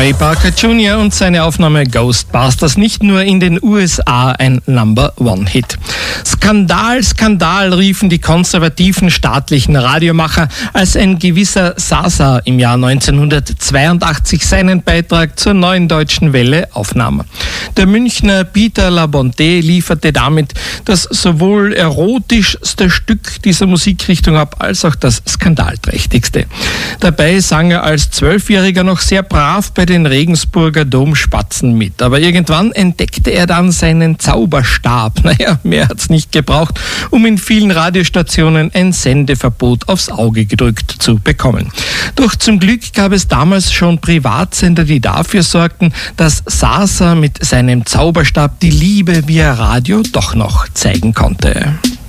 Ray Parker Jr. und seine Aufnahme Ghostbusters, nicht nur in den USA ein Number-One-Hit. Skandal, Skandal, riefen die konservativen staatlichen Radiomacher, als ein gewisser Sasa im Jahr 1982 seinen Beitrag zur Neuen Deutschen Welle aufnahm. Der Münchner Peter Labonte lieferte damit das sowohl erotischste Stück dieser Musikrichtung ab, als auch das skandalträchtigste. Dabei sang er als 12-Jähriger noch sehr brav bei den Regensburger Domspatzen mit. Aber irgendwann entdeckte er dann seinen Zauberstab. Naja, mehr hat's nicht gebraucht, um in vielen Radiostationen ein Sendeverbot aufs Auge gedrückt zu bekommen. Doch zum Glück gab es damals schon Privatsender, die dafür sorgten, dass Sasa mit seinem Zauberstab die Liebe via Radio doch noch zeigen konnte.